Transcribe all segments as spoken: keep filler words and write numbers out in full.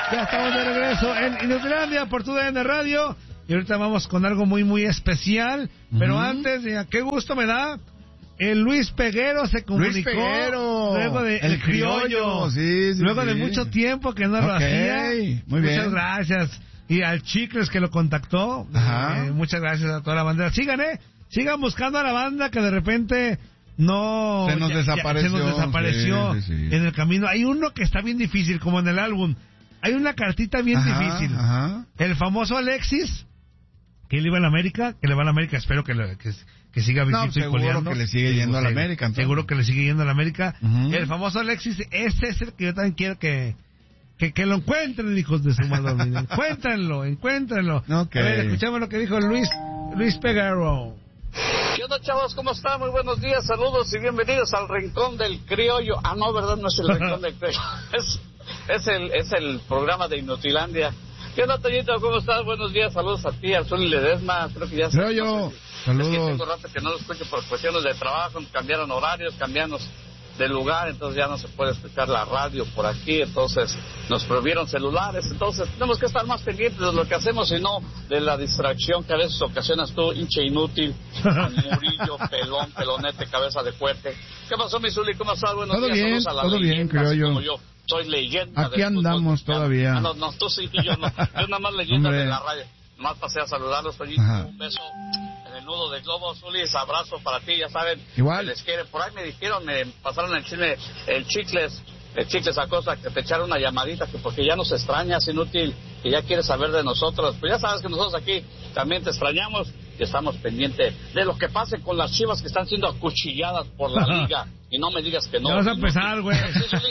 Ya estamos de regreso en Inutilandia por tu D N Radio. Y ahorita vamos con algo muy, muy especial. Uh-huh. Pero antes, qué gusto me da. El Luis Peguero se comunicó. Luis Peguero. Luego de El, el Criollo. criollo. Sí, sí, luego sí. de mucho tiempo que no okay. lo hacía. Muy bien. Muchas gracias. Y al Chicles que lo contactó. Ajá. Eh, muchas gracias a toda la banda. Sigan, eh. Sigan buscando a la banda que de repente no... Se nos ya, desapareció. Ya, se nos desapareció sí, sí, sí. en el camino. Hay uno que está bien difícil, como en el álbum. Hay una cartita bien ajá, difícil. Ajá. El famoso Alexis, que él iba a la América, que le va a la América, espero que, le, que, que siga visitando no, y coleando. Seguro que le sigue yendo a la América. Entonces. Seguro que le sigue yendo a la América. Uh-huh. El famoso Alexis, ese es el que yo también quiero que... Que, que lo encuentren, hijos de su madre. Encuéntrenlo, encuéntrenlo. Okay. A ver, escuchamos lo que dijo Luis, Luis Peguero. ¿Qué onda, chavos? ¿Cómo están? Muy buenos días, saludos y bienvenidos al Rincón del Criollo. Ah, no, ¿verdad? No es el Rincón del Criollo. Es, es, el, es el programa de Inutilandia. ¿Qué onda, Toñito? ¿Cómo estás? Buenos días, saludos a ti, al Zuli Ledesma. Creo que ya se... Criollo, no sé si, saludos. Es que tengo rato que no lo escucho por cuestiones de trabajo, cambiaron horarios, cambiaron de lugar, entonces ya no se puede escuchar la radio por aquí, entonces nos prohibieron celulares, entonces tenemos que estar más pendientes de lo que hacemos y no de la distracción que a veces ocasionas tú, hinche inútil, murillo, pelón, pelonete, cabeza de fuerte. ¿Qué pasó, mi Zuli? ¿Cómo estás? Buenos todo días, bien, saludos a la todo bien, creo yo. Como yo soy leyenda. Aquí andamos fútbol, todavía. Ah, no, no, tú sí y yo no. Yo nada más leyenda Hombre. de la radio. Nomás pasé a saludarlos, Toñito. Un beso en el nudo de globo, Zulis, abrazo para ti, ya saben. Igual. Que les quiere. Por ahí me dijeron, me pasaron el chisme, el Chicles, el Chicles Acosta, que te echaron una llamadita, que porque ya nos extrañas, inútil, que ya quieres saber de nosotros. Pues ya sabes que nosotros aquí también te extrañamos y estamos pendientes de lo que pase con las Chivas que están siendo acuchilladas por la liga. Y no me digas que no. Ya vas a empezar, güey.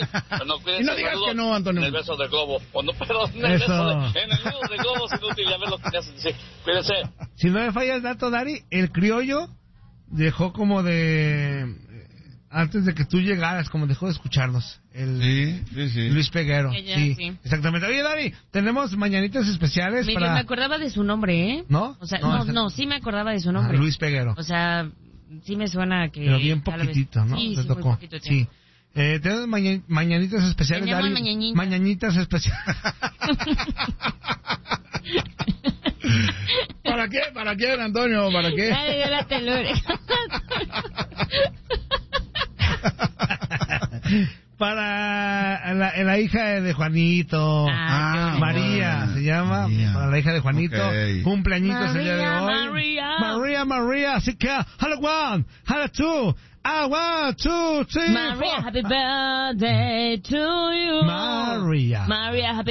No, y no digas que no, Antonio. En el beso de globo. O no, pero en el, beso de, en el nudo de globo, es inútil, ya ves lo que te hacen decir. Cuídense. Si no me falla el dato, Dari, el Criollo dejó como de... Antes de que tú llegaras, como dejó de escucharnos. El sí, sí, sí. Luis Peguero. Ella, sí, sí, exactamente. Oye, Dari, tenemos mañanitas especiales Mire, para... me acordaba de su nombre, ¿eh? ¿No? O sea, no, no, esa... no, sí me acordaba de su nombre. Ah, Luis Peguero. O sea, sí me suena que... Pero bien poquitito, ¿no? Sí, Te sí, tocó. poquito tiempo. Sí. Eh, tenemos maña... mañanitas especiales, Dari. Mañanitas. Mañanitas especiales. ¿Para qué? ¿Para qué, Antonio? ¿Para qué? Ay, yo la telure. Para la, la hija de Juanito, ah, ah, María bueno. se llama, María. Para la hija de Juanito, okay. Cumpleañitos el día de hoy. María, María, María, así que, hello one, hello two, ah, one, two, three, María, four. happy birthday to you. María. María, happy